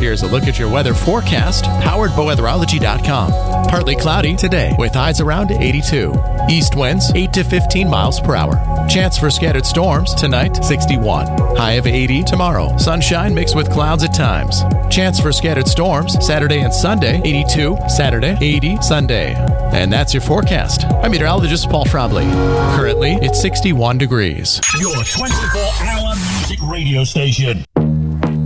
Here's a look at your weather forecast, powered by weatherology.com. Partly cloudy today with highs around 82. East winds 8 to 15 miles per hour. Chance for scattered storms tonight, 61. High of 80 tomorrow. Sunshine mixed with clouds at times. Chance for scattered storms Saturday and Sunday, 82. Saturday, 80. Sunday. And that's your forecast. I'm meteorologist Paul Trombley. Currently, it's 61 degrees. Your 24-hour music radio station.